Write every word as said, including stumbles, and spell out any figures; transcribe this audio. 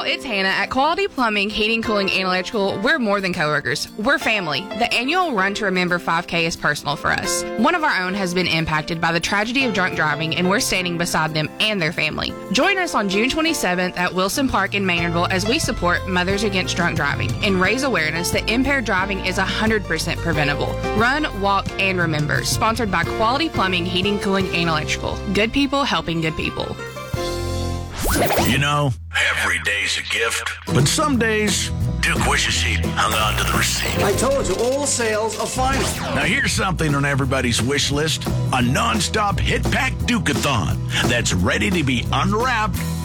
it's Hannah. At Quality Plumbing, Heating, Cooling, and Electrical, we're more than coworkers. We're family. The annual Run to Remember five K is personal for us. One of our own has been impacted by the tragedy of drunk driving, and we're standing beside them and their family. Join us on June twenty-seventh at Wilson Park in Maynardville as we support Mothers Against Drunk Driving and raise awareness that impaired driving is one hundred percent preventable. Run, walk, and remember. Sponsored by Quality Plumbing, Heating, Cooling, and Electrical. Good people helping good people. You know, every day's a gift, but some days Duke wishes he'd hung on to the receipt. I told you, all sales are final. Now here's something on everybody's wish list. A non-stop hit-pack Duke-a-thon that's ready to be unwrapped